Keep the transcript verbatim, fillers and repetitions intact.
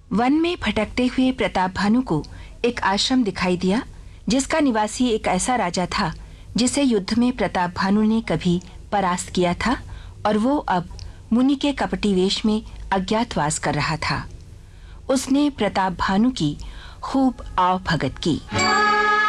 One में भटकते हुए प्रताप भानु को एक आश्रम दिखाई दिया जिसका निवासी एक ऐसा राजा था जिसे युद्ध में प्रताप भानु ने कभी परास्त किया था और वो अब मुनि के कपटी वेश में अज्ञातवास कर रहा था। उसने प्रताप भानु की खूब आव भगत की।